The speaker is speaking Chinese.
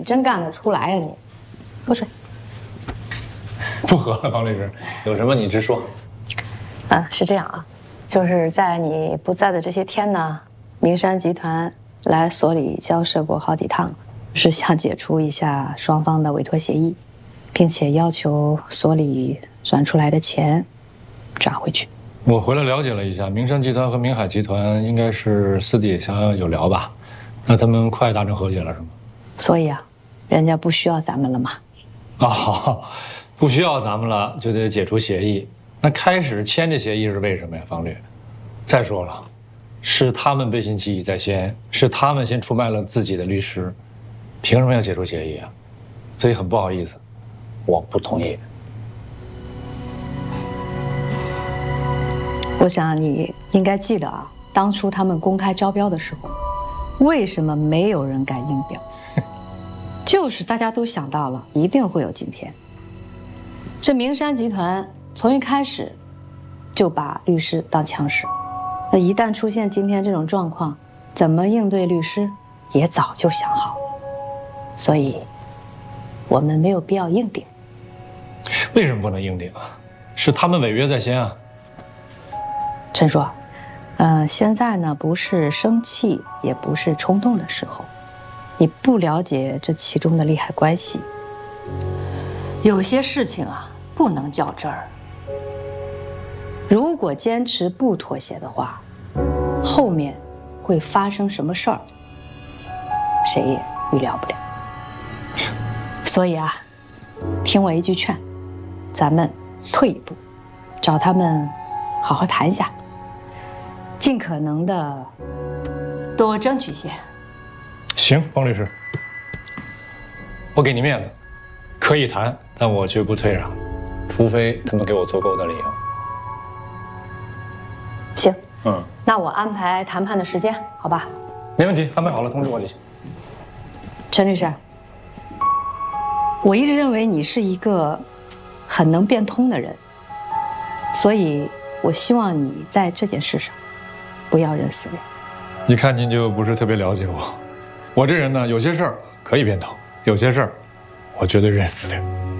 真干得出来呀你？喝水。 不喝了，方律师，有什么你直说。 是这样啊，就是在你不在的这些天呢，明山集团来所里交涉过好几趟，是想解除一下双方的委托协议，并且要求所里转出来的钱转回去。 我回来了解了一下，明山集团和明海集团应该是私底下有聊吧？那他们快达成和解了是吗？ 所以啊，人家不需要咱们了嘛。 不需要咱们了，就得解除协议。那开始签这协议是为什么呀，方律？再说了，是他们背信弃义在先，是他们先出卖了自己的律师，凭什么要解除协议啊？所以很不好意思，我不同意。 我想你应该记得啊，当初他们公开招标的时候，为什么没有人敢应标？就是大家都想到了，一定会有今天。这明山集团从一开始就把律师当枪使，那一旦出现今天这种状况，怎么应对律师也早就想好了，所以我们没有必要硬顶。 为什么不能硬顶啊？是他们违约在先啊。 陈叔，现在呢不是生气，也不是冲动的时候，你不了解这其中的利害关系。有些事情啊，不能较真儿。如果坚持不妥协的话，后面会发生什么事儿，谁也预料不了。所以啊，听我一句劝，咱们退一步，找他们好好谈一下，尽可能的多争取些。 行，方律师，我给你面子，可以谈，但我绝不退让，除非他们给我足够的理由。 行，那我安排谈判的时间，好吧？ 没问题，安排好了通知我就行。 陈律师，我一直认为你是一个很能变通的人，所以我希望你在这件事上不要认死理。 一看您就不是特别了解我，我这人呢，有些事儿可以变通，有些事儿我绝对认死理。